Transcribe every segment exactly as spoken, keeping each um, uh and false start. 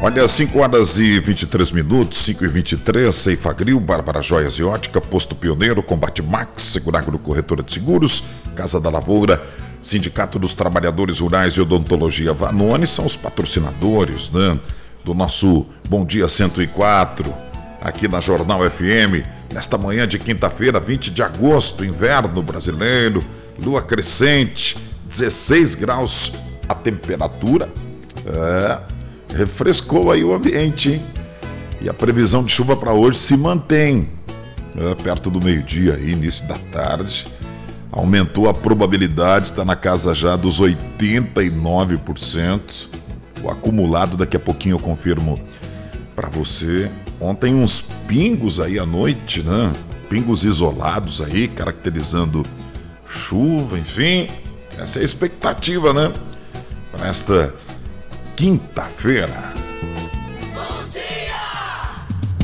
Olha, cinco horas e vinte e três minutos, cinco e vinte e três, Ceifagril, Bárbara Joias e Ótica, Posto Pioneiro, Combate Max, Seguragro Corretora de Seguros, Casa da Lavoura, Sindicato dos Trabalhadores Rurais e Odontologia Vanoni são os patrocinadores, né, do nosso Bom Dia cento e quatro, aqui na Jornal F M, nesta manhã de quinta-feira, vinte de agosto, inverno brasileiro, lua crescente, dezesseis graus a temperatura, é... refrescou aí o ambiente, hein? E a previsão de chuva para hoje se mantém, é, perto do meio-dia, início da tarde. Aumentou a probabilidade, está na casa já dos oitenta e nove por cento. O acumulado, daqui a pouquinho eu confirmo para você. Ontem uns pingos aí à noite, né? Pingos isolados aí, caracterizando chuva, enfim. Essa é a expectativa, né? Para esta quinta-feira. Bom dia!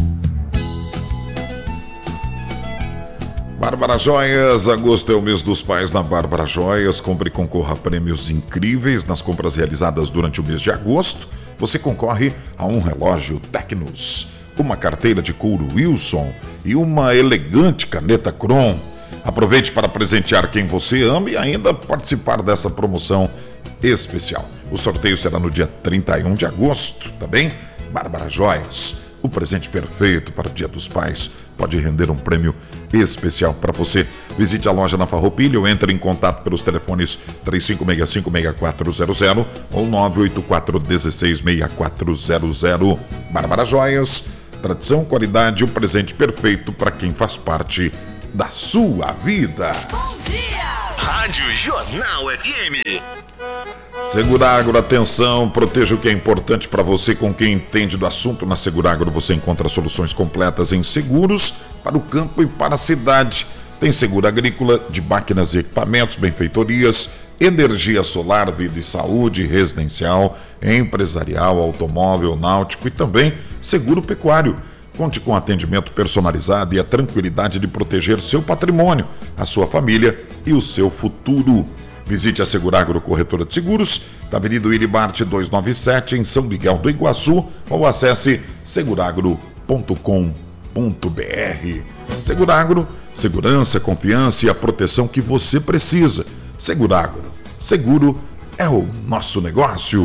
Bárbara Joias, agosto é o mês dos pais na Bárbara Joias. Compre e concorra a prêmios incríveis nas compras realizadas durante o mês de agosto. Você concorre a um relógio Tecnos, uma carteira de couro Wilson e uma elegante caneta Kron. Aproveite para presentear quem você ama e ainda participar dessa promoção especial. O sorteio será no dia trinta e um de agosto, tá bem? Bárbara Joias, o presente perfeito para o Dia dos Pais. Pode render um prêmio especial para você. Visite a loja na Farroupilha ou entre em contato pelos telefones três cinco seis cinco, seis quatro zero zero ou nove oito quatro um seis, seis quatro zero zero. Bárbara Joias, tradição, qualidade, o presente perfeito para quem faz parte da sua vida. Bom dia! Rádio Jornal F M. Seguragro, atenção, proteja o que é importante para você com quem entende do assunto. Na Seguragro você encontra soluções completas em seguros para o campo e para a cidade. Tem seguro agrícola, de máquinas e equipamentos, benfeitorias, energia solar, vida e saúde, residencial, empresarial, automóvel, náutico e também seguro pecuário. Conte com atendimento personalizado e a tranquilidade de proteger seu patrimônio, a sua família e o seu futuro. Visite a Seguragro Corretora de Seguros, da Avenida Iribarte duzentos e noventa e sete, em São Miguel do Iguaçu, ou acesse seguragro ponto com ponto b r. Seguragro, segurança, confiança e a proteção que você precisa. Seguragro, seguro é o nosso negócio.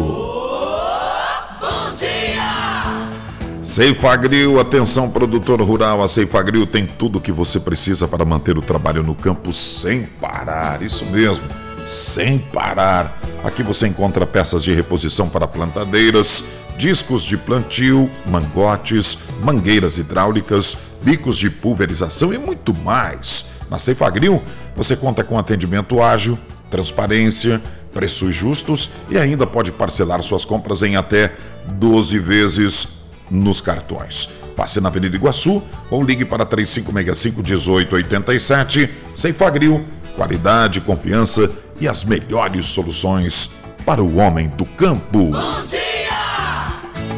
Bom dia! Ceifagril, atenção produtor rural, a Ceifagril tem tudo o que você precisa para manter o trabalho no campo sem parar, isso mesmo. Sem parar. Aqui você encontra peças de reposição para plantadeiras, discos de plantio, mangotes, mangueiras hidráulicas, bicos de pulverização e muito mais. Na Ceifagril você conta com atendimento ágil, transparência, preços justos e ainda pode parcelar suas compras em até doze vezes nos cartões. Passe na Avenida Iguaçu ou ligue para três cinco seis cinco, um oito oito sete. Ceifagril, qualidade, confiança e as melhores soluções para o homem do campo. Bom dia!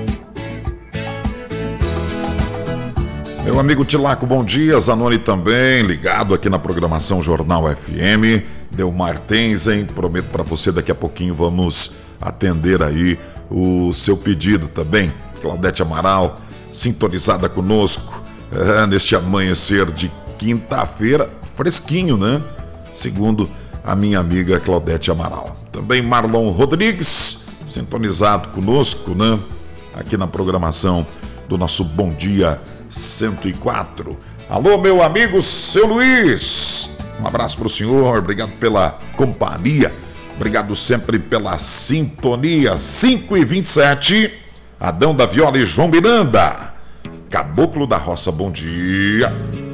Meu amigo Tilaco, bom dia. Zanoni também, ligado aqui na programação Jornal F M. Delmar Tenzen, prometo para você, daqui a pouquinho vamos atender aí o seu pedido também. Claudete Amaral, sintonizada conosco, é, neste amanhecer de quinta-feira, fresquinho, né? Segundo a minha amiga Claudete Amaral. Também Marlon Rodrigues, sintonizado conosco, né? Aqui na programação do nosso Bom Dia cento e quatro. Alô, meu amigo Seu Luiz, um abraço para o senhor, obrigado pela companhia, obrigado sempre pela sintonia. Cinco e vinte e sete, Adão da Viola e João Miranda. Caboclo da Roça, bom dia.